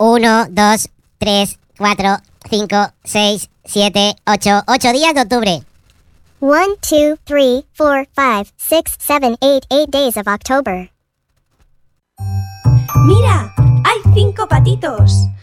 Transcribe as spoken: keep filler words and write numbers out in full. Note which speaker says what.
Speaker 1: Uno, dos, tres, cuatro, cinco, seis, siete, ocho. Ocho días de octubre.
Speaker 2: One, two, three, four, five, six, seven, eight, eight days of October.
Speaker 3: ¡Mira! ¡Hay cinco patitos!